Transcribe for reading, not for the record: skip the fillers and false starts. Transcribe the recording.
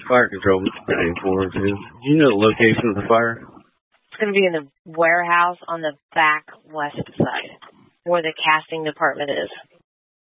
Fire control is 402. Do you know the location of the fire? It's going to be in the warehouse on the back west side, where the casting department is.